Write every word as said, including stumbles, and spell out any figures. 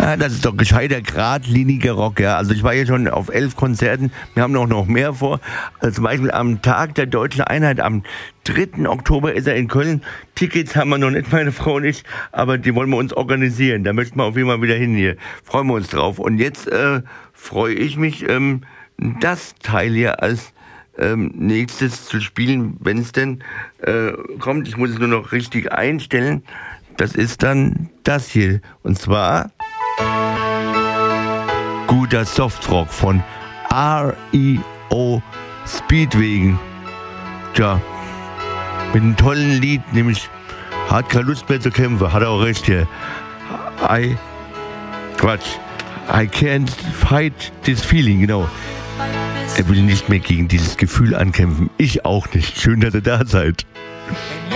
Ja, das ist doch gescheiter, geradliniger Rock, ja. Also ich war hier schon auf elf Konzerten, wir haben noch, noch mehr vor. Also zum Beispiel am Tag der Deutschen Einheit, am dritten Oktober ist er in Köln. Tickets haben wir noch nicht, meine Frau und ich, aber die wollen wir uns organisieren. Da möchten wir auf jeden Fall wieder hin hier. Freuen wir uns drauf. Und jetzt äh, freue ich mich, ähm, das Teil hier als ähm, nächstes zu spielen, wenn es denn äh, kommt. Ich muss es nur noch richtig einstellen. Das ist dann das hier. Und zwar guter Softrock von R E O Speedwagon. Tja, mit einem tollen Lied, nämlich hat keine Lust mehr zu kämpfen. Hat er auch recht hier. I, Quatsch. I can't fight this feeling, genau. Er will nicht mehr gegen dieses Gefühl ankämpfen. Ich auch nicht. Schön, dass ihr da seid.